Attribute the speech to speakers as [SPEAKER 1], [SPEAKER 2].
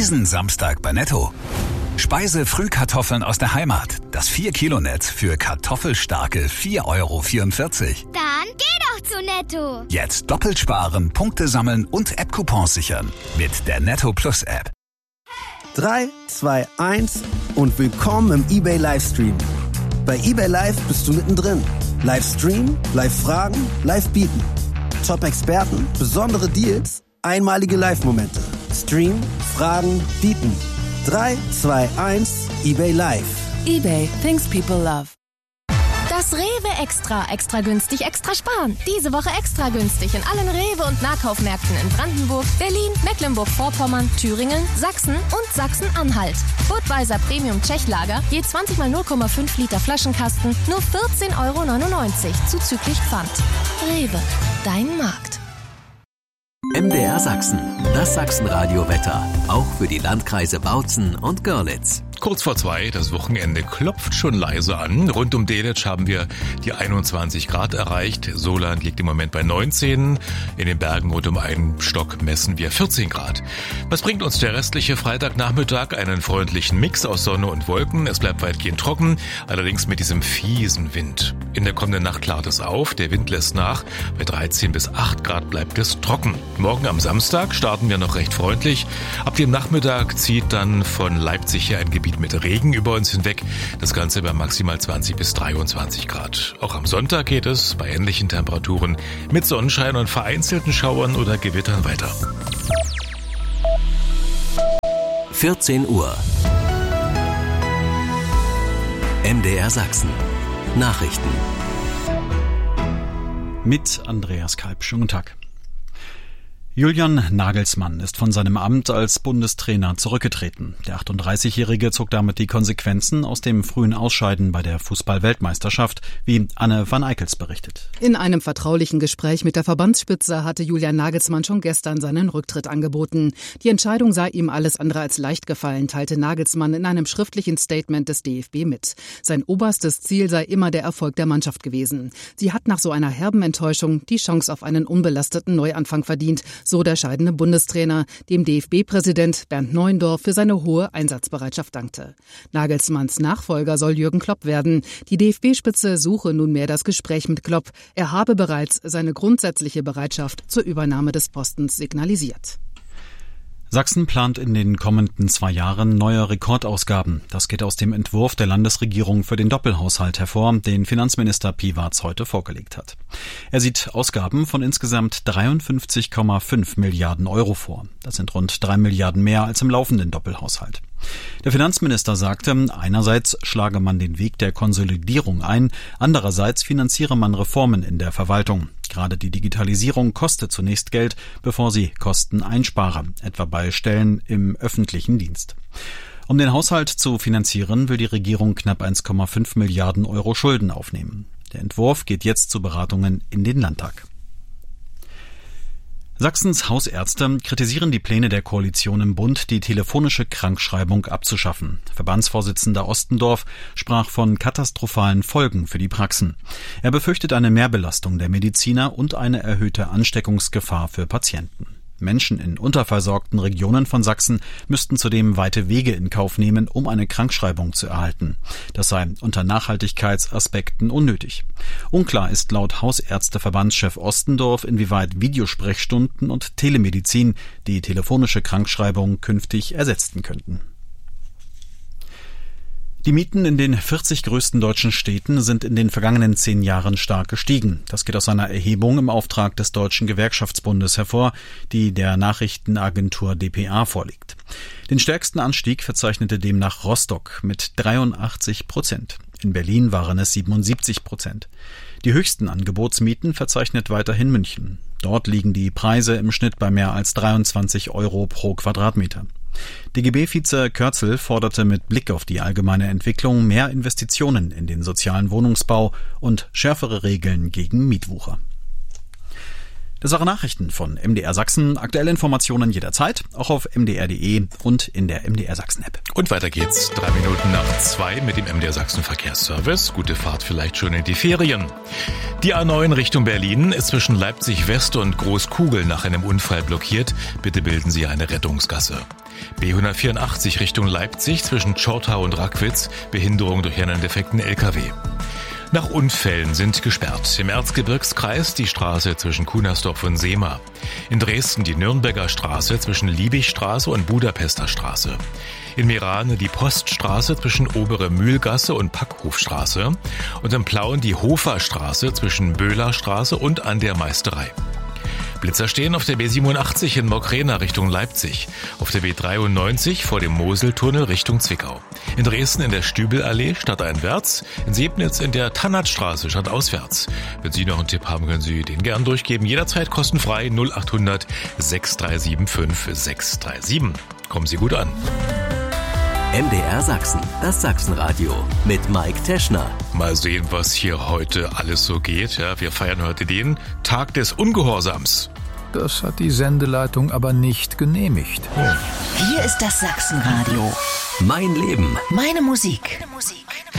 [SPEAKER 1] Diesen Samstag bei Netto. Speise-Frühkartoffeln aus der Heimat. Das 4-Kilo-Netz für kartoffelstarke 4,44 €.
[SPEAKER 2] Dann geh doch zu Netto.
[SPEAKER 1] Jetzt doppelt sparen, Punkte sammeln und App-Coupons sichern. Mit der Netto Plus App.
[SPEAKER 3] 3, 2, 1 und willkommen im eBay Livestream. Bei eBay Live bist du mittendrin. Livestream, Live-Fragen, Live-Bieten. Top-Experten, besondere Deals, einmalige Live-Momente. Stream, Fragen, Bieten. 3, 2, 1, eBay Live.
[SPEAKER 4] eBay, things people love.
[SPEAKER 5] Das Rewe Extra günstig, extra sparen. Diese Woche extra günstig in allen Rewe- und Nahkaufmärkten in Brandenburg, Berlin, Mecklenburg-Vorpommern, Thüringen, Sachsen und Sachsen-Anhalt. Budweiser Premium Tschechlager, je 20 mal 0,5 Liter Flaschenkasten, nur 14,99 € zuzüglich Pfand. Rewe, dein Markt.
[SPEAKER 6] MDR Sachsen, das Sachsenradio-Wetter, auch für die Landkreise Bautzen und Görlitz.
[SPEAKER 7] Kurz vor 2, das Wochenende klopft schon leise an. Rund um Delitzsch haben wir die 21 Grad erreicht. Soland liegt im Moment bei 19. In den Bergen rund um einen Stock messen wir 14 Grad. Was bringt uns der restliche Freitagnachmittag? Einen freundlichen Mix aus Sonne und Wolken. Es bleibt weitgehend trocken, allerdings mit diesem fiesen Wind. In der kommenden Nacht klart es auf, der Wind lässt nach. Bei 13 bis 8 Grad bleibt es trocken. Morgen am Samstag starten wir noch recht freundlich. Ab dem Nachmittag zieht dann von Leipzig her ein Gebiet mit Regen über uns hinweg. Das Ganze bei maximal 20 bis 23 Grad. Auch am Sonntag geht es bei ähnlichen Temperaturen mit Sonnenschein und vereinzelten Schauern oder Gewittern weiter.
[SPEAKER 6] 14 Uhr. MDR Sachsen. Nachrichten.
[SPEAKER 8] Mit Andreas Kalb. Schönen guten Tag. Julian Nagelsmann ist von seinem Amt als Bundestrainer zurückgetreten. Der 38-Jährige zog damit die Konsequenzen aus dem frühen Ausscheiden bei der Fußball-Weltmeisterschaft, wie Anne van Eickels berichtet.
[SPEAKER 9] In einem vertraulichen Gespräch mit der Verbandsspitze hatte Julian Nagelsmann schon gestern seinen Rücktritt angeboten. Die Entscheidung sei ihm alles andere als leicht gefallen, teilte Nagelsmann in einem schriftlichen Statement des DFB mit. Sein oberstes Ziel sei immer der Erfolg der Mannschaft gewesen. Sie hat nach so einer herben Enttäuschung die Chance auf einen unbelasteten Neuanfang verdient, so der scheidende Bundestrainer, dem DFB-Präsident Bernd Neuendorf für seine hohe Einsatzbereitschaft dankte. Nagelsmanns Nachfolger soll Jürgen Klopp werden. Die DFB-Spitze suche nunmehr das Gespräch mit Klopp. Er habe bereits seine grundsätzliche Bereitschaft zur Übernahme des Postens signalisiert.
[SPEAKER 8] Sachsen plant in den kommenden 2 Jahren neue Rekordausgaben. Das geht aus dem Entwurf der Landesregierung für den Doppelhaushalt hervor, den Finanzminister Piwarz heute vorgelegt hat. Er sieht Ausgaben von insgesamt 53,5 Milliarden € vor. Das sind rund 3 Milliarden mehr als im laufenden Doppelhaushalt. Der Finanzminister sagte, einerseits schlage man den Weg der Konsolidierung ein, andererseits finanziere man Reformen in der Verwaltung. Gerade die Digitalisierung kostet zunächst Geld, bevor sie Kosten einspare, etwa bei Stellen im öffentlichen Dienst. Um den Haushalt zu finanzieren, will die Regierung knapp 1,5 Milliarden € Schulden aufnehmen. Der Entwurf geht jetzt zu Beratungen in den Landtag. Sachsens Hausärzte kritisieren die Pläne der Koalition im Bund, die telefonische Krankschreibung abzuschaffen. Verbandsvorsitzender Ostendorf sprach von katastrophalen Folgen für die Praxen. Er befürchtet eine Mehrbelastung der Mediziner und eine erhöhte Ansteckungsgefahr für Patienten. Menschen in unterversorgten Regionen von Sachsen müssten zudem weite Wege in Kauf nehmen, um eine Krankschreibung zu erhalten. Das sei unter Nachhaltigkeitsaspekten unnötig. Unklar ist laut Hausärzteverbandschef Ostendorf, inwieweit Videosprechstunden und Telemedizin die telefonische Krankschreibung künftig ersetzen könnten. Die Mieten in den 40 größten deutschen Städten sind in den vergangenen 10 Jahren stark gestiegen. Das geht aus einer Erhebung im Auftrag des Deutschen Gewerkschaftsbundes hervor, die der Nachrichtenagentur dpa vorliegt. Den stärksten Anstieg verzeichnete demnach Rostock mit 83%. In Berlin waren es 77%. Die höchsten Angebotsmieten verzeichnet weiterhin München. Dort liegen die Preise im Schnitt bei mehr als 23 € pro Quadratmeter. DGB-Vize Kürzel forderte mit Blick auf die allgemeine Entwicklung mehr Investitionen in den sozialen Wohnungsbau und schärfere Regeln gegen Mietwucher. Das waren Nachrichten von MDR Sachsen. Aktuelle Informationen jederzeit, auch auf mdr.de und in der MDR Sachsen-App.
[SPEAKER 7] Und weiter geht's 3 Minuten nach 2 mit dem MDR Sachsen Verkehrsservice. Gute Fahrt vielleicht schon in die Ferien. Die A9 Richtung Berlin ist zwischen Leipzig West und Großkugel nach einem Unfall blockiert. Bitte bilden Sie eine Rettungsgasse. B184 Richtung Leipzig zwischen Tschortau und Rackwitz, Behinderung durch einen defekten LKW. Nach Unfällen sind gesperrt. Im Erzgebirgskreis die Straße zwischen Kunersdorf und Sehma. In Dresden die Nürnberger Straße zwischen Liebigstraße und Budapester Straße. In Meran die Poststraße zwischen Obere Mühlgasse und Packhofstraße. Und in Plauen die Hoferstraße zwischen Böhlerstraße und an der Meisterei. Blitzer stehen auf der B87 in Mockrena Richtung Leipzig, auf der B93 vor dem Moseltunnel Richtung Zwickau, in Dresden in der Stübelallee stadteinwärts, in Sebnitz in der Tannertstraße stadtauswärts. Wenn Sie noch einen Tipp haben, können Sie den gern durchgeben, jederzeit kostenfrei 0800 6375 637. Kommen Sie gut an.
[SPEAKER 6] MDR Sachsen, das Sachsenradio mit Mike Teschner.
[SPEAKER 7] Mal sehen, was hier heute alles so geht. Ja, wir feiern heute den Tag des Ungehorsams.
[SPEAKER 10] Das hat die Sendeleitung aber nicht genehmigt.
[SPEAKER 11] Hier ist das Sachsenradio.
[SPEAKER 6] Mein Leben.
[SPEAKER 11] Meine Musik.